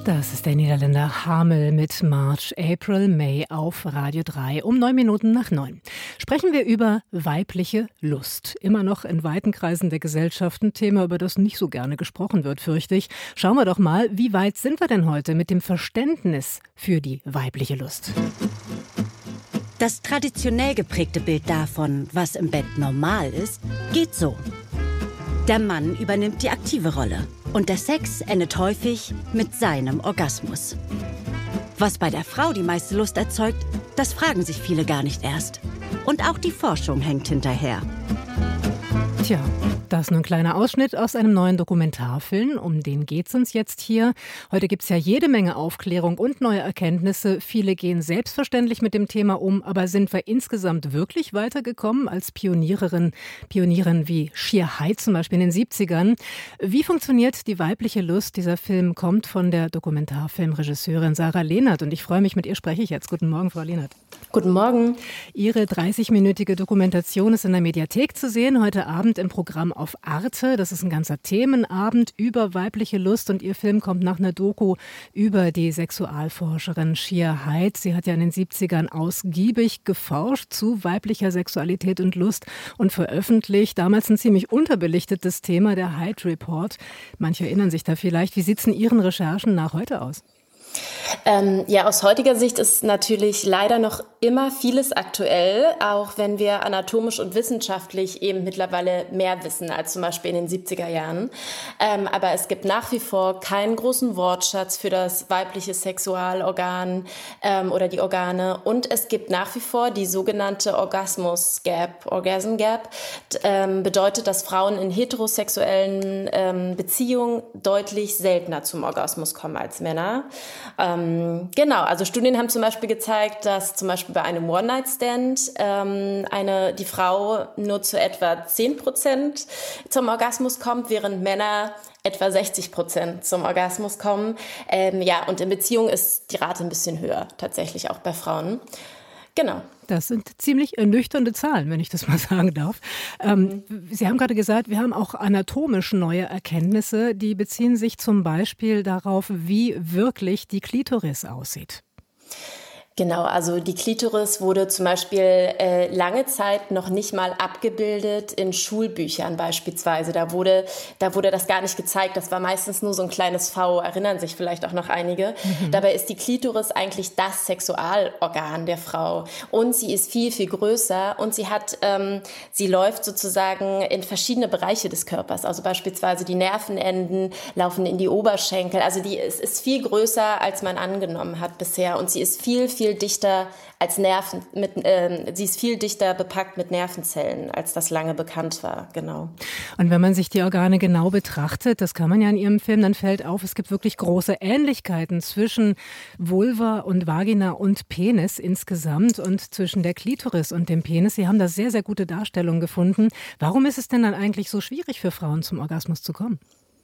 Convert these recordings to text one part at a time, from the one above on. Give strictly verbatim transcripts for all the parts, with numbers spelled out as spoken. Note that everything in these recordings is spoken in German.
Das ist der Niederländer Hamel mit March, April, May auf Radio drei um neun Minuten nach neun. Sprechen wir über weibliche Lust. Immer noch in weiten Kreisen der Gesellschaft ein Thema, über das nicht so gerne gesprochen wird, fürchte ich. Schauen wir doch mal, wie weit sind wir denn heute mit dem Verständnis für die weibliche Lust? Das traditionell geprägte Bild davon, was im Bett normal ist, geht so. Der Mann übernimmt die aktive Rolle und der Sex endet häufig mit seinem Orgasmus. Was bei der Frau die meiste Lust erzeugt, das fragen sich viele gar nicht erst. Und auch die Forschung hängt hinterher. Tja, das ist nur ein kleiner Ausschnitt aus einem neuen Dokumentarfilm. Um den geht's uns jetzt hier. Heute gibt's ja jede Menge Aufklärung und neue Erkenntnisse. Viele gehen selbstverständlich mit dem Thema um. Aber sind wir insgesamt wirklich weitergekommen als Pioniererin, Pionierin wie Shir Haid zum Beispiel in den siebzigern? Wie funktioniert die weibliche Lust? Dieser Film kommt von der Dokumentarfilmregisseurin Sarah Lehnert. Und ich freue mich, mit ihr spreche ich jetzt. Guten Morgen, Frau Lehnert. Guten Morgen. Ihre dreißigminütige Dokumentation ist in der Mediathek zu sehen. Heute Abend im Programm auf Arte. Das ist ein ganzer Themenabend über weibliche Lust und Ihr Film kommt nach einer Doku über die Sexualforscherin Shir Haid. Sie hat ja in den siebzigern ausgiebig geforscht zu weiblicher Sexualität und Lust und veröffentlicht. Damals ein ziemlich unterbelichtetes Thema, der Haid Report. Manche erinnern sich da vielleicht. Wie sieht es in Ihren Recherchen nach heute aus? Ähm, ja, aus heutiger Sicht ist natürlich leider noch immer vieles aktuell, auch wenn wir anatomisch und wissenschaftlich eben mittlerweile mehr wissen als zum Beispiel in den siebziger Jahren. Ähm, aber es gibt nach wie vor keinen großen Wortschatz für das weibliche Sexualorgan ähm, oder die Organe. Und es gibt nach wie vor die sogenannte Orgasmus Gap. Orgasm Gap ähm, bedeutet, dass Frauen in heterosexuellen ähm, Beziehungen deutlich seltener zum Orgasmus kommen als Männer. Ähm, genau, also Studien haben zum Beispiel gezeigt, dass zum Beispiel bei einem One-Night-Stand ähm, eine, die Frau nur zu etwa zehn Prozent zum Orgasmus kommt, während Männer etwa sechzig Prozent zum Orgasmus kommen. Ähm, ja, und in Beziehungen ist die Rate ein bisschen höher, tatsächlich auch bei Frauen. Genau. Das sind ziemlich ernüchternde Zahlen, wenn ich das mal sagen darf. Ähm, mhm. Sie haben gerade gesagt, wir haben auch anatomisch neue Erkenntnisse, die beziehen sich zum Beispiel darauf, wie wirklich die Klitoris aussieht. Genau, also die Klitoris wurde zum Beispiel äh, lange Zeit noch nicht mal abgebildet in Schulbüchern beispielsweise. Da wurde, da wurde das gar nicht gezeigt. Das war meistens nur so ein kleines V, erinnern sich vielleicht auch noch einige. Mhm. Dabei ist die Klitoris eigentlich das Sexualorgan der Frau. Und sie ist viel, viel größer und sie hat, ähm, sie läuft sozusagen in verschiedene Bereiche des Körpers. Also beispielsweise die Nervenenden laufen in die Oberschenkel. Also die ist, ist viel größer, als man angenommen hat bisher. Und sie ist viel, viel dichter als Nerven, mit, äh, sie ist viel dichter bepackt mit Nervenzellen, als das lange bekannt war, genau. Und wenn man sich die Organe genau betrachtet, das kann man ja in Ihrem Film, dann fällt auf, es gibt wirklich große Ähnlichkeiten zwischen Vulva und Vagina und Penis insgesamt und zwischen der Klitoris und dem Penis. Sie haben da sehr, sehr gute Darstellungen gefunden. Warum ist es denn dann eigentlich so schwierig für Frauen zum Orgasmus zu kommen?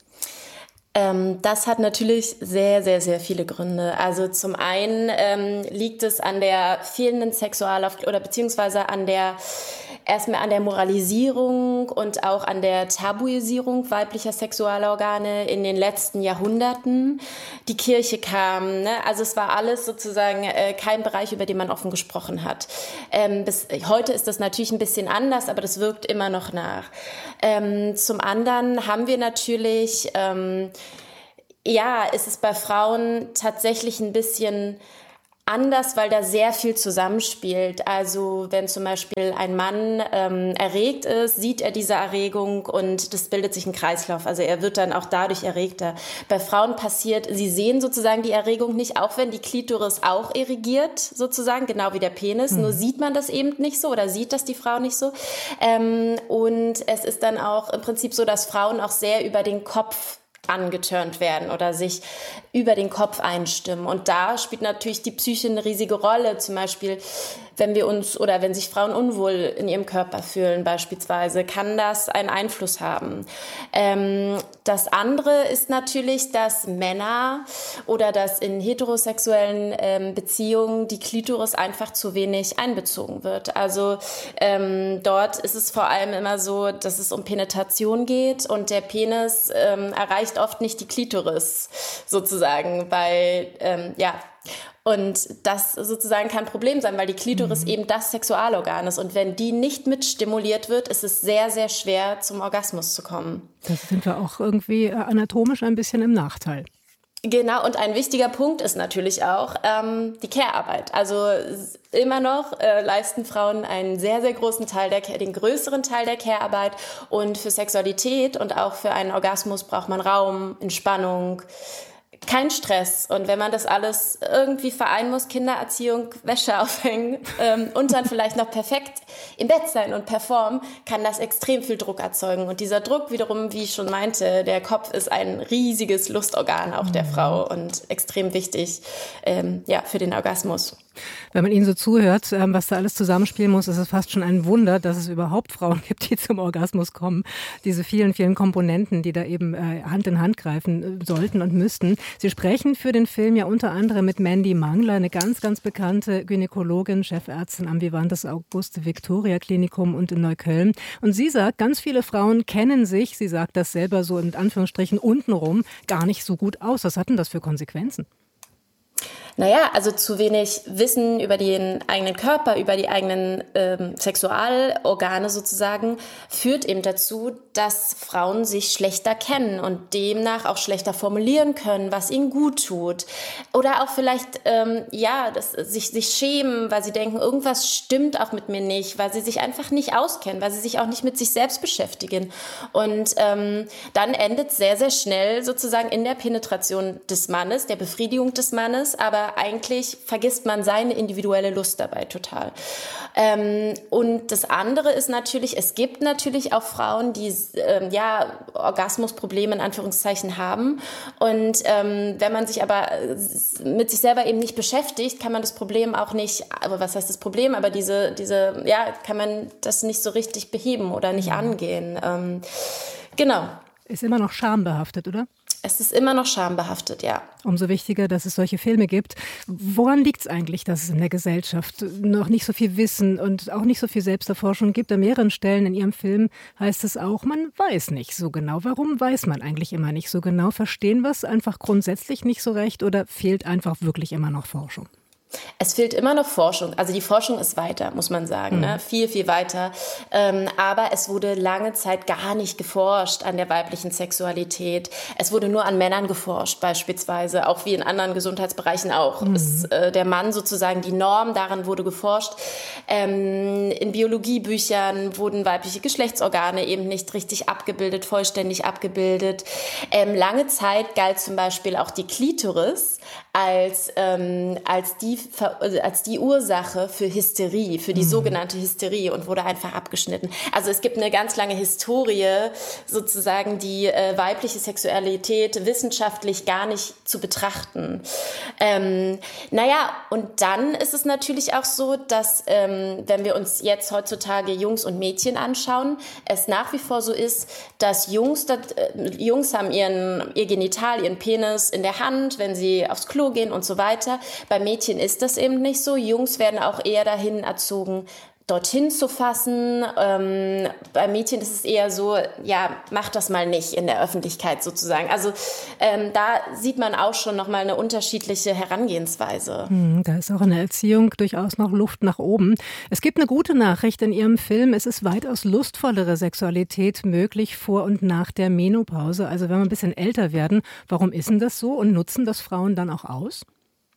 Ähm, das hat natürlich sehr, sehr, sehr viele Gründe. Also zum einen ähm, liegt es an der fehlenden Sexualauf- oder beziehungsweise an der erstmal an der Moralisierung und auch an der Tabuisierung weiblicher Sexualorgane in den letzten Jahrhunderten. Die Kirche kam, ne? Also es war alles sozusagen äh, kein Bereich, über den man offen gesprochen hat. Ähm, bis heute ist das natürlich ein bisschen anders, aber das wirkt immer noch nach. Ähm, zum anderen haben wir natürlich ähm, ja, es ist bei Frauen tatsächlich ein bisschen anders, weil da sehr viel zusammenspielt. Also wenn zum Beispiel ein Mann ähm, erregt ist, sieht er diese Erregung und das bildet sich ein Kreislauf. Also er wird dann auch dadurch erregter. Bei Frauen passiert, sie sehen sozusagen die Erregung nicht, auch wenn die Klitoris auch erregiert, sozusagen, genau wie der Penis. Mhm. Nur sieht man das eben nicht so oder sieht das die Frau nicht so. Ähm, und es ist dann auch im Prinzip so, dass Frauen auch sehr über den Kopf angeturnt werden oder sich über den Kopf einstimmen. Und da spielt natürlich die Psyche eine riesige Rolle. Zum Beispiel wenn wir uns oder wenn sich Frauen unwohl in ihrem Körper fühlen beispielsweise, kann das einen Einfluss haben. Ähm, das andere ist natürlich, dass Männer oder dass in heterosexuellen ähm, Beziehungen die Klitoris einfach zu wenig einbezogen wird. Also ähm, dort ist es vor allem immer so, dass es um Penetration geht und der Penis ähm, erreicht oft nicht die Klitoris sozusagen, weil ähm, ja und das sozusagen kann ein Problem sein, weil die Klitoris mhm. eben das Sexualorgan ist. Und wenn die nicht mit stimuliert wird, ist es sehr, sehr schwer, zum Orgasmus zu kommen. Das sind wir auch irgendwie anatomisch ein bisschen im Nachteil. Genau, und ein wichtiger Punkt ist natürlich auch ähm, die Care-Arbeit. Also immer noch äh, leisten Frauen einen sehr, sehr großen Teil, der den größeren Teil der Care-Arbeit. Und für Sexualität und auch für einen Orgasmus braucht man Raum, Entspannung, kein Stress. Und wenn man das alles irgendwie vereinen muss, Kindererziehung, Wäsche aufhängen ähm, und dann vielleicht noch perfekt im Bett sein und performen, kann das extrem viel Druck erzeugen. Und dieser Druck wiederum, wie ich schon meinte, der Kopf ist ein riesiges Lustorgan auch der Frau und extrem wichtig ähm, ja, für den Orgasmus. Wenn man Ihnen so zuhört, was da alles zusammenspielen muss, ist es fast schon ein Wunder, dass es überhaupt Frauen gibt, die zum Orgasmus kommen. Diese vielen, vielen Komponenten, die da eben Hand in Hand greifen sollten und müssten. Sie sprechen für den Film ja unter anderem mit Mandy Mangler, eine ganz, ganz bekannte Gynäkologin, Chefärztin am Vivantes Auguste-Victoria-Klinikum und in Neukölln. Und sie sagt, ganz viele Frauen kennen sich, sie sagt das selber so in Anführungsstrichen untenrum, gar nicht so gut aus. Was hat denn das für Konsequenzen? Naja, also zu wenig Wissen über den eigenen Körper, über die eigenen ähm, Sexualorgane sozusagen, führt eben dazu, dass Frauen sich schlechter kennen und demnach auch schlechter formulieren können, was ihnen gut tut. Oder auch vielleicht, ähm, ja, das, sich, sich schämen, weil sie denken, irgendwas stimmt auch mit mir nicht, weil sie sich einfach nicht auskennen, weil sie sich auch nicht mit sich selbst beschäftigen. Und ähm, dann endet sehr, sehr schnell sozusagen in der Penetration des Mannes, der Befriedigung des Mannes, aber eigentlich vergisst man seine individuelle Lust dabei total. Ähm, und das andere ist natürlich, es gibt natürlich auch Frauen, die ähm, ja Orgasmusprobleme in Anführungszeichen haben. Und ähm, wenn man sich aber mit sich selber eben nicht beschäftigt, kann man das Problem auch nicht, aber was heißt das Problem? Aber diese, diese, ja, kann man das nicht so richtig beheben oder nicht angehen. Ähm, genau. Ist immer noch schambehaftet, oder? Es ist immer noch schambehaftet, ja. Umso wichtiger, dass es solche Filme gibt. Woran liegt es eigentlich, dass es in der Gesellschaft noch nicht so viel Wissen und auch nicht so viel Selbsterforschung gibt? An mehreren Stellen in Ihrem Film heißt es auch, man weiß nicht so genau. Warum weiß man eigentlich immer nicht so genau? Verstehen wir es einfach grundsätzlich nicht so recht oder fehlt einfach wirklich immer noch Forschung? Es fehlt immer noch Forschung. Also die Forschung ist weiter, muss man sagen, mhm. ne? Viel, viel weiter. Ähm, aber es wurde lange Zeit gar nicht geforscht an der weiblichen Sexualität. Es wurde nur an Männern geforscht, beispielsweise, auch wie in anderen Gesundheitsbereichen auch. Mhm. Ist äh, der Mann sozusagen die Norm, daran wurde geforscht. Ähm, in Biologiebüchern wurden weibliche Geschlechtsorgane eben nicht richtig abgebildet, vollständig abgebildet. Ähm, lange Zeit galt zum Beispiel auch die Klitoris als, ähm, als die als die Ursache für Hysterie, für die mhm. sogenannte Hysterie und wurde einfach abgeschnitten. Also es gibt eine ganz lange Historie, sozusagen die äh, weibliche Sexualität wissenschaftlich gar nicht zu betrachten. Ähm, naja, und dann ist es natürlich auch so, dass ähm, wenn wir uns jetzt heutzutage Jungs und Mädchen anschauen, es nach wie vor so ist, dass Jungs, das, äh, Jungs haben ihren, ihr Genital, ihren Penis in der Hand, wenn sie aufs Klo gehen und so weiter. Bei Mädchen ist das eben nicht so. Jungs werden auch eher dahin erzogen, dorthin zu fassen. Ähm, bei Mädchen ist es eher so, ja, mach das mal nicht in der Öffentlichkeit sozusagen. Also ähm, da sieht man auch schon nochmal eine unterschiedliche Herangehensweise. Hm, da ist auch in der Erziehung durchaus noch Luft nach oben. Es gibt eine gute Nachricht in Ihrem Film. Es ist weitaus lustvollere Sexualität möglich vor und nach der Menopause. Also wenn wir ein bisschen älter werden, warum ist denn das so und nutzen das Frauen dann auch aus?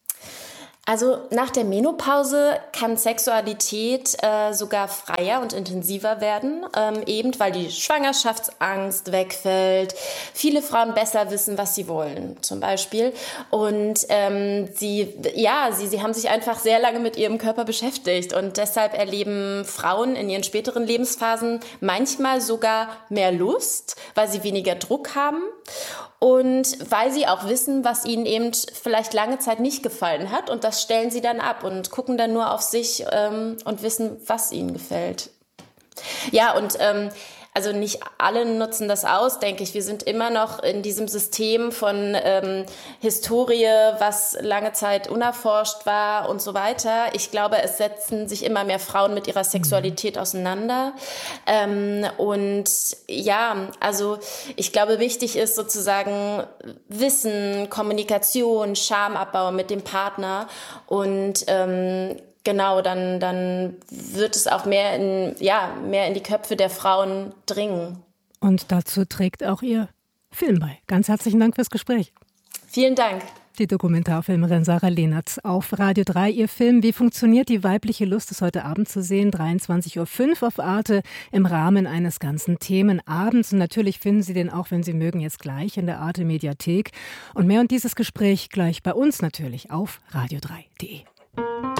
Also nach der Menopause kann Sexualität äh, sogar freier und intensiver werden, ähm, eben weil die Schwangerschaftsangst wegfällt, viele Frauen besser wissen, was sie wollen, zum Beispiel. Und ähm, sie, ja, sie, sie haben sich einfach sehr lange mit ihrem Körper beschäftigt und deshalb erleben Frauen in ihren späteren Lebensphasen manchmal sogar mehr Lust, weil sie weniger Druck haben. und weil sie auch wissen, was ihnen eben vielleicht lange Zeit nicht gefallen hat und das stellen sie dann ab und gucken dann nur auf sich ähm, und wissen, was ihnen gefällt. Ja, und ähm, also nicht alle nutzen das aus, denke ich. Wir sind immer noch in diesem System von ähm, Historie, was lange Zeit unerforscht war und so weiter. Ich glaube, es setzen sich immer mehr Frauen mit ihrer Sexualität auseinander. Ähm, und ja, also ich glaube, wichtig ist sozusagen Wissen, Kommunikation, Schamabbau mit dem Partner und ähm, Genau, dann, dann wird es auch mehr in, ja, mehr in die Köpfe der Frauen dringen. Und dazu trägt auch Ihr Film bei. Ganz herzlichen Dank fürs Gespräch. Vielen Dank. Die Dokumentarfilmerin Sarah Lehnertz auf Radio drei. Ihr Film Wie funktioniert die weibliche Lust ist heute Abend zu sehen, dreiundzwanzig Uhr fünf auf Arte im Rahmen eines ganzen Themenabends. Und natürlich finden Sie den auch, wenn Sie mögen, jetzt gleich in der Arte Mediathek. Und mehr und dieses Gespräch gleich bei uns natürlich auf radio drei punkt de.